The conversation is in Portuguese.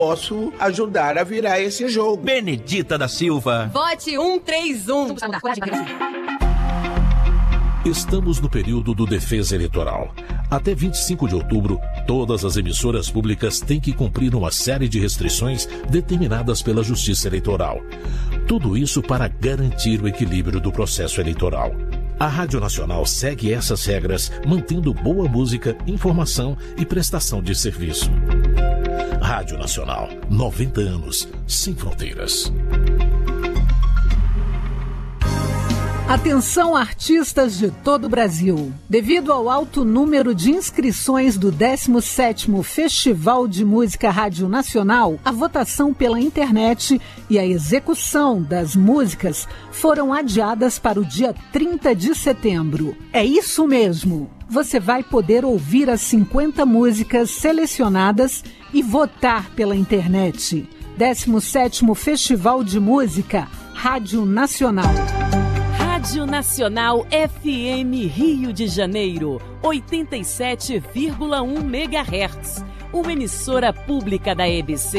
posso ajudar a virar esse jogo. Benedita da Silva. Vote 131. Estamos no período do Defesa Eleitoral. Até 25 de outubro, todas as emissoras públicas têm que cumprir uma série de restrições determinadas pela Justiça Eleitoral. Tudo isso para garantir o equilíbrio do processo eleitoral. A Rádio Nacional segue essas regras, mantendo boa música, informação e prestação de serviço. Rádio Nacional, 90 anos, sem fronteiras. Atenção, artistas de todo o Brasil. Devido ao alto número de inscrições do 17º Festival de Música Rádio Nacional, a votação pela internet e a execução das músicas foram adiadas para o dia 30 de setembro. É isso mesmo! Você vai poder ouvir as 50 músicas selecionadas e votar pela internet. 17º Festival de Música Rádio Nacional. Rádio Nacional FM Rio de Janeiro, 87,1 MHz. Uma emissora pública da EBC